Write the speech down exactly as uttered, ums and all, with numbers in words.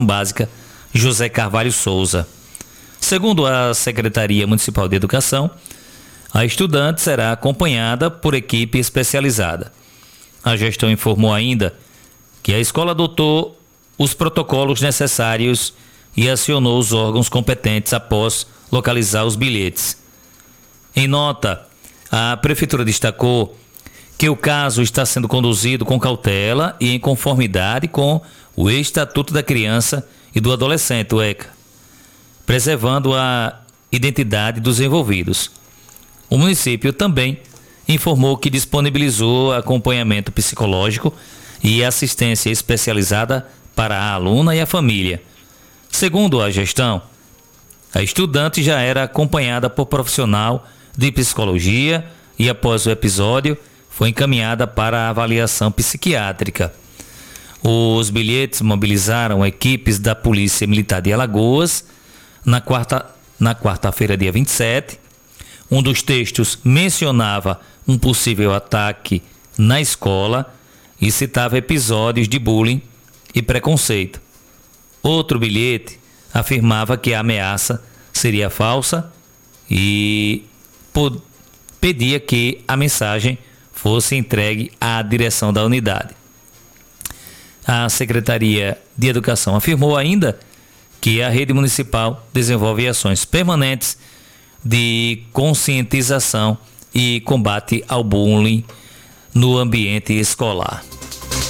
Básica José Carvalho Souza. Segundo a Secretaria Municipal de Educação, a estudante será acompanhada por equipe especializada. A gestão informou ainda que a escola adotou os protocolos necessários e acionou os órgãos competentes após localizar os bilhetes. Em nota, a Prefeitura destacou que o caso está sendo conduzido com cautela e em conformidade com o Estatuto da Criança e do Adolescente, o ECA, preservando a identidade dos envolvidos. O município também informou que disponibilizou acompanhamento psicológico e assistência especializada para a aluna e a família. Segundo a gestão, a estudante já era acompanhada por profissional de psicologia e, após o episódio, foi encaminhada para a avaliação psiquiátrica. Os bilhetes mobilizaram equipes da Polícia Militar de Alagoas na quarta, na quarta-feira, dia vinte e sete. Um dos textos mencionava um possível ataque na escola e citava episódios de bullying e preconceito. Outro bilhete afirmava que a ameaça seria falsa e pedia que a mensagem fosse entregue à direção da unidade. A Secretaria de Educação afirmou ainda que a rede municipal desenvolve ações permanentes de conscientização e combate ao bullying no ambiente escolar.